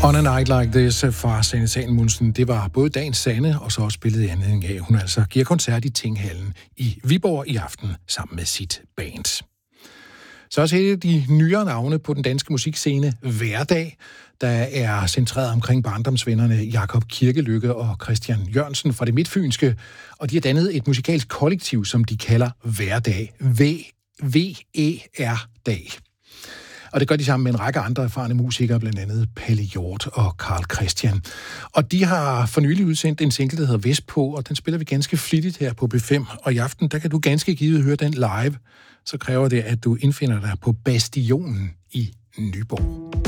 On a Night Like This fra Sanne Salomonsen, det var både dagens sande, og så også spillet i anledning af, hun altså giver koncert i Tinghallen i Viborg i aften sammen med sit band. Så også et af de nyere navne på den danske musikscene, Hverdag, der er centreret omkring barndomsvennerne Jakob Kirkelykke og Christian Jørgensen fra det midtfynske, og de har dannet et musikalsk kollektiv, som de kalder Hverdag. V-E-R-Dag. Og det gør de sammen med en række andre erfarne musikere, blandt andet Palle Hjort og Carl Christian. Og de har for nylig udsendt en single, der hedder Vestpå, og den spiller vi ganske flittigt her på B5. Og i aften, der kan du ganske givet høre den live. Så kræver det, at du indfinder dig på Bastionen i Nyborg.